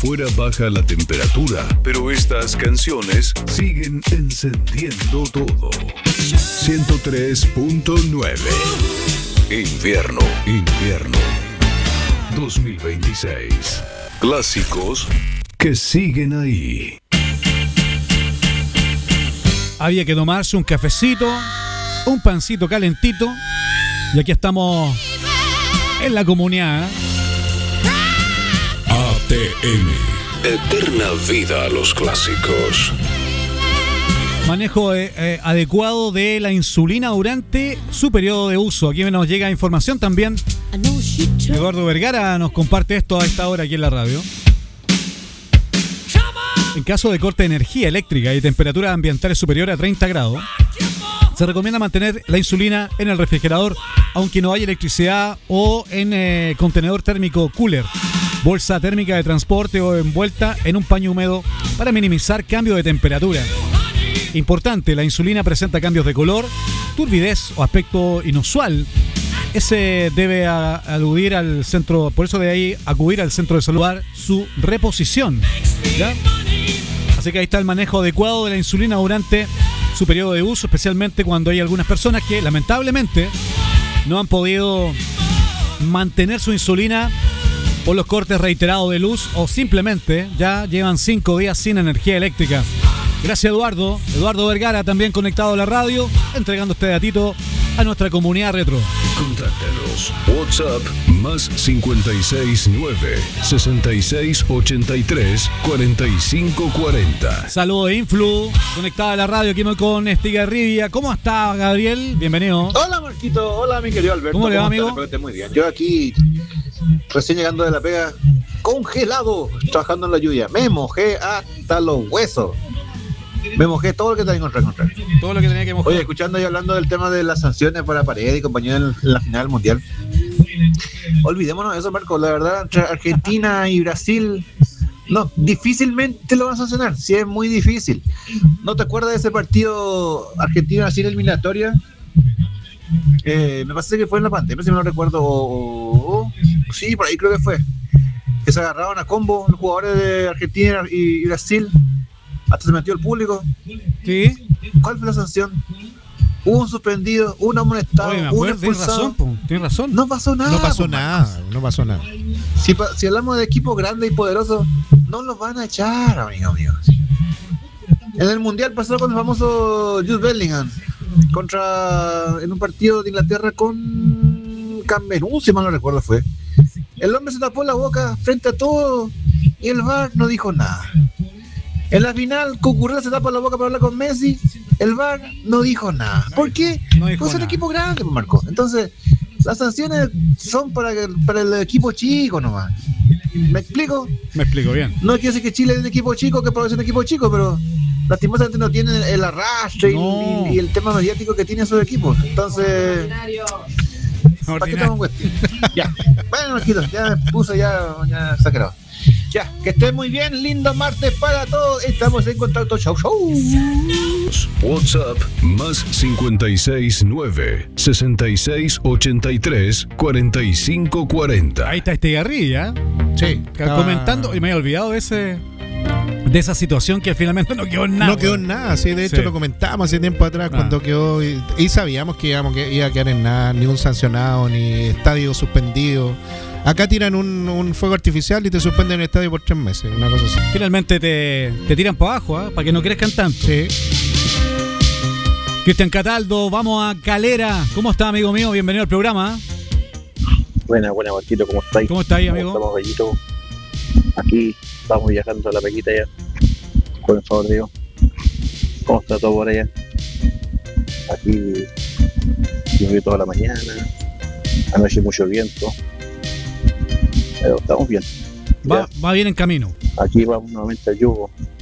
Afuera baja la temperatura, pero estas canciones siguen encendiendo todo. 103.9. Invierno 2026. Clásicos que siguen ahí. Había que tomarse un cafecito, un pancito calentito, y aquí estamos en la comunidad. ATM. Eterna vida a los clásicos. Manejo adecuado de la insulina durante su periodo de uso. Aquí nos llega información también. Eduardo Vergara nos comparte esto a esta hora aquí en la radio. En caso de corte de energía eléctrica y temperaturas ambientales superiores a 30 grados, se recomienda mantener la insulina en el refrigerador, aunque no haya electricidad, o en contenedor térmico cooler, bolsa térmica de transporte o envuelta en un paño húmedo para minimizar cambio de temperatura. Importante, la insulina presenta cambios de color, turbidez o aspecto inusual. Ese debe aludir al centro, por eso de ahí acudir al centro de salud para su reposición, ¿ya? Así que ahí está el manejo adecuado de la insulina durante su periodo de uso, especialmente cuando hay algunas personas que lamentablemente no han podido mantener su insulina por los cortes reiterados de luz, o simplemente ya llevan 5 días sin energía eléctrica. Gracias, Eduardo Vergara, también conectado a la radio, entregando este datito a nuestra comunidad retro. Contáctanos. WhatsApp más 569-6683-4540. Saludos de Influ, conectada a la radio, aquí con Estigarribia. ¿Cómo está, Gabriel? Bienvenido. Hola, Marquito. Hola, mi querido Alberto. ¿Cómo le va, amigo? Espero que esté muy bien. Yo aquí, recién llegando de la pega, congelado, trabajando en la lluvia. Me mojé hasta los huesos. Me mojé todo lo que tenía que encontrar. Todo lo que tenía que mojar. Oye, escuchando y hablando del tema de las sanciones para Paredes y compañía en la final del Mundial. Olvidémonos de eso, Marco. La verdad, entre Argentina y Brasil, no, difícilmente lo van a sancionar. Sí, es muy difícil. ¿No te acuerdas de ese partido Argentina-Brasil eliminatoria? Me parece que fue en la pandemia, si no recuerdo. Sí, por ahí creo que fue. Que se agarraron a combo los jugadores de Argentina y Brasil. Hasta se metió el público. Sí. ¿Cuál fue la sanción? Hubo un suspendido, un amonestado, un expulsado. Tienes razón. No pasó nada. No pasó nada. Si hablamos de equipos grandes y poderosos, no los van a echar, amigos míos. En el Mundial pasó con el famoso Jude Bellingham en un partido de Inglaterra con Camerún, si mal no recuerdo fue. El hombre se tapó la boca frente a todo y el VAR no dijo nada. En la final, Cucurella se tapa la boca para hablar con Messi. El VAR no dijo nada. ¿Por qué? Pues es un equipo grande, Marco. Entonces, las sanciones son para el equipo chico nomás. ¿Me explico? Me explico bien. No quiere decir que Chile es un equipo chico, que puede ser un equipo chico, pero lastimosamente no tiene el arrastre y el tema mediático que tienen sus equipos. Entonces, ¿para qué estamos en cuestión? Ya. Bueno, Marquito, ya me puse ya exagerado. Ya, que estén muy bien, lindo martes para todos. Estamos en contacto. Chau. WhatsApp más 569-6683-4540. Ahí está Estigarribia. Sí. Comentando, y me había olvidado de esa situación que finalmente no quedó en nada. No quedó en nada, sí, de hecho lo comentábamos hace tiempo atrás cuando quedó y sabíamos que iba a quedar en nada, ni un sancionado, ni estadio suspendido. Acá tiran un fuego artificial y te suspenden el estadio por 3 meses, una cosa así. Finalmente te tiran para abajo, para que no crezcan tanto. Sí. Cristian Cataldo, vamos a Calera. ¿Cómo está, amigo mío? Bienvenido al programa. Buena, Marquito, ¿cómo estáis? ¿Cómo estáis, amigo? Estamos bellitos. Aquí estamos viajando a la Pequita ya, con el favor de Dios. ¿Cómo está todo por allá? Aquí llovió toda la mañana, anoche mucho viento, pero estamos bien. Va bien en camino. Aquí vamos nuevamente al yugo,